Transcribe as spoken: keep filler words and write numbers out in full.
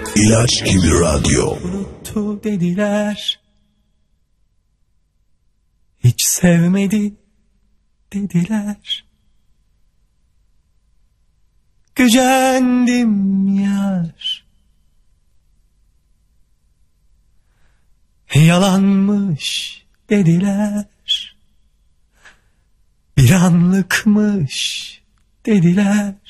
İlaç gibi radyo. Unuttu dediler. Hiç sevmedi dediler. Gücendim yar. Yalanmış dediler. Bir anlıkmış dediler.